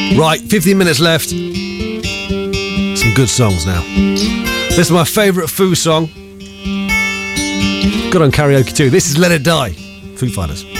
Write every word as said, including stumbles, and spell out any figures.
Right, fifteen minutes left. Some good songs now. This is my favourite Foo song. Good on karaoke too. This is Let It Die, Foo Fighters.